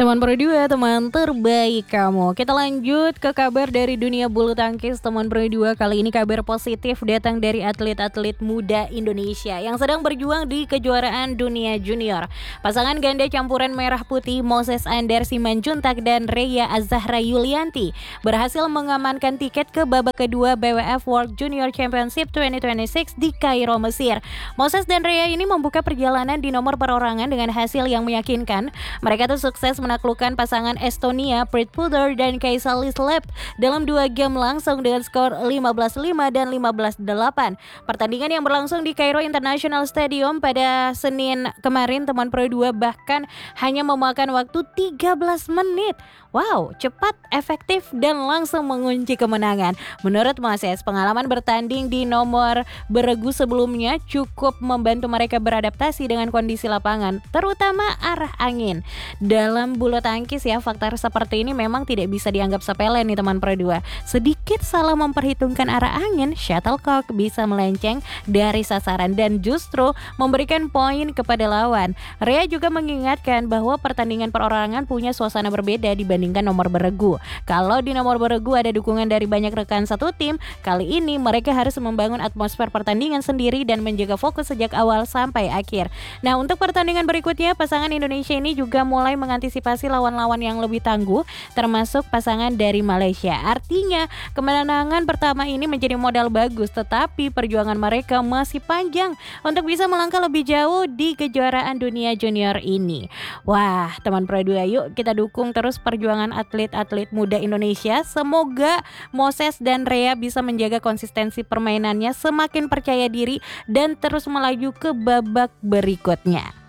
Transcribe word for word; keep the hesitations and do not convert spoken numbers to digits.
Teman Pro dua, teman terbaik kamu. Kita lanjut ke kabar dari dunia bulu tangkis teman Pro dua. Kali ini kabar positif datang dari atlet-atlet muda Indonesia yang sedang berjuang di kejuaraan dunia junior. Pasangan ganda campuran merah putih Moses Andar Simanjuntak dan Rhea Azahra Yulianti berhasil mengamankan tiket ke babak kedua B W F World Junior Championship dua ribu dua puluh enam di Kairo, Mesir. Moses dan Rhea ini membuka perjalanan di nomor perorangan dengan hasil yang meyakinkan. Mereka tuh sukses menaklukkan pasangan Estonia Preet Pudar dan Kaisa Lislep dalam dua game langsung dengan skor lima belas lima dan lima belas delapan. Pertandingan yang berlangsung di Cairo International Stadium pada Senin kemarin teman Pro dua bahkan hanya memakan waktu tiga belas menit. Wow, cepat, efektif, dan langsung mengunci kemenangan. Menurut Moses, pengalaman bertanding di nomor beregu sebelumnya cukup membantu mereka beradaptasi dengan kondisi lapangan, terutama arah angin. Dalam bulu tangkis ya, faktor seperti ini memang tidak bisa dianggap sepele nih teman Pro dua. Sedikit salah memperhitungkan arah angin, shuttlecock bisa melenceng dari sasaran dan justru memberikan poin kepada lawan. Rhea juga mengingatkan bahwa pertandingan perorangan punya suasana berbeda dibandingkan nomor beregu. Kalau di nomor beregu ada dukungan dari banyak rekan satu tim, kali ini mereka harus membangun atmosfer pertandingan sendiri dan menjaga fokus sejak awal sampai akhir. Nah, untuk pertandingan berikutnya, pasangan Indonesia ini juga mulai mengantisipasi lawan-lawan yang lebih tangguh, termasuk pasangan dari Malaysia. Artinya, kemenangan pertama ini menjadi modal bagus, tetapi perjuangan mereka masih panjang untuk bisa melangkah lebih jauh di kejuaraan dunia junior ini. Wah, teman Pro dua, yuk kita dukung terus perjuangan atlet-atlet muda Indonesia. Semoga Moses dan Rhea bisa menjaga konsistensi permainannya, semakin percaya diri dan terus melaju ke babak berikutnya.